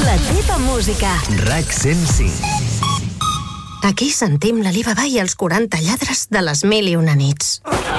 La teva música. RAC 105. Aquí sentim l'Alibaba i els 40 lladres de les 1001 nits.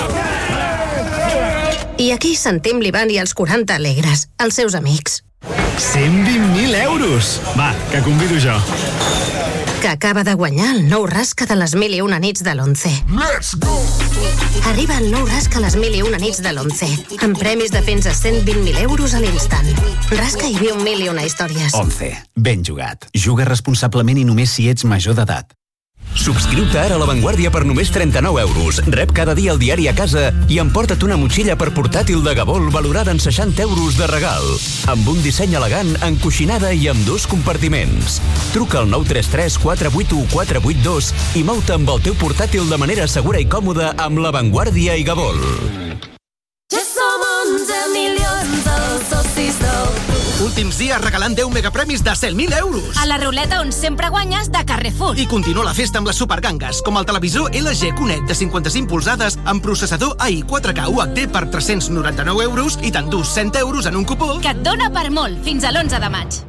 I aquí sentim l'Ivan i els 40 alegres, els seus amics. 120.000 euros! Va, que convido jo. Que acaba de guanyar el nou rasca de les 1001 nits de l'11. Let's go! Arriba el nou rasca a les 1001 nits de l'11, amb premis de fins a 120.000 euros a l'instant. Rasca i viu 1001 històries. 11. Ben jugat. Juga responsablement i només si ets major d'edat. Subscriu-te ara a La Vanguardia per només 39 euros. Rep cada dia el diari a casa i emporta't una motxilla per portàtil de Gabol valorada en 60 euros de regal. Amb un disseny elegant, encoixinada i amb 2 compartiments. Truca al 933 481 482 i mou-te amb el teu portàtil de manera segura i còmoda amb La Vanguardia i Gabol. Ja som 11 milions els socis del club. Últims dies regalant 10 megapremis de 100.000 euros. A la ruleta on sempre guanyes de Carrefour. I continua la festa amb les supergangues, com el televisor LG Conet de 55 polzades amb processador AI 4K UHD per 399 euros i t'endús 100 euros en un cupó Que et dona per molt, fins a l'11 de maig.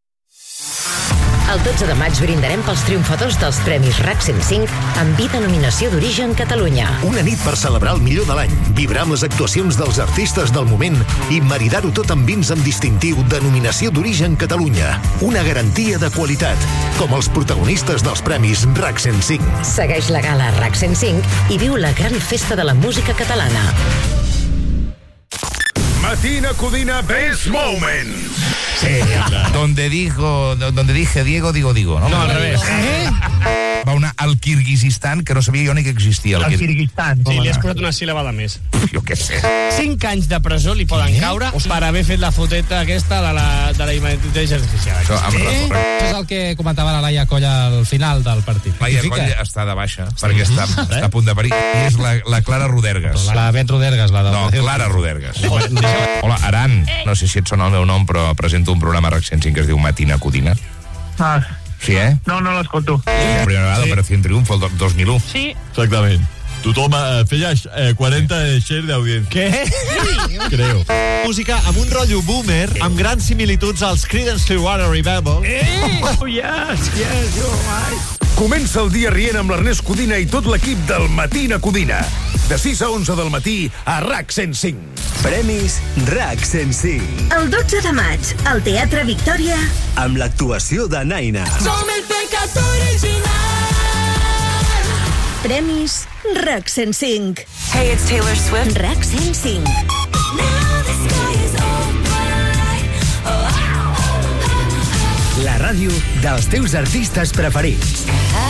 El 12 de maig brindarem pels triomfadors dels Premis RAC 105 amb vi denominació d'origen Catalunya. Una nit per celebrar el millor de l'any, vibrar amb les actuacions dels artistes del moment i maridar-ho tot amb vins amb distintiu denominació d'origen Catalunya. Una garantia de qualitat, com els protagonistes dels Premis RAC 105. Segueix la gala RAC 105 i viu la gran festa de la música catalana. Matina Codina Best Moments. Sí, donde dije Diego, digo, ¿no? No, al revés. Va una al Kirguizistan, que no sabia jo ni que existia. El Kirguizistan. Sí, li has posat una síl·laba de més. Jo què sé. 5 anys de presó li poden caure per haver fet la foteta aquesta de la intel·ligència artificial. Això és el que comentava la Laia Colla al final del partit. Laia Colla està de baixa, perquè està a punt de parir. I és la Clara Rodergas. La Bet Rodergas, la del... No, Clara Rodergas. Hola, Aran. No sé si et sona el meu nom, però presento un programa RAC 105 que es diu Matina Codina. Ah. Sí, No l'escolto. La primera vegada Operació Triunfo, el 2001. Sí. Exactament. Tothom feia 40 shares d'audiència. Què? Creo. Música amb un rotllo boomer, amb grans similituds als Creedence Clearwater Revival. Oh, yes, you're right. Comença el dia rient amb l'Ernest Codina i tot l'equip del Matina Codina. De 6 a 11 del matí a RAC 105. Premis RAC 105. El 12 de maig, al Teatre Victòria, Amb l'actuació de Naina. som el pecat original. Premis RAC 105. Hey, it's Taylor Swift. RAC 105. Now the sky is open. La ràdio dels teus artistes preferits.